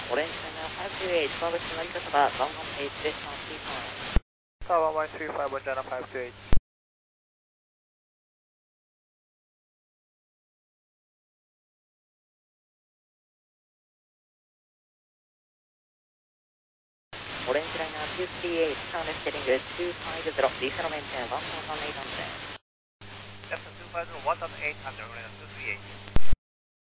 Orange China 528, Service to Narita-Saba, 118, this on C5. Tower 1135, Orange China 528. Orange Liner 238, sound is getting good 250, diesel maintain 1,800. Yes, 250, 1,800, Orange 238.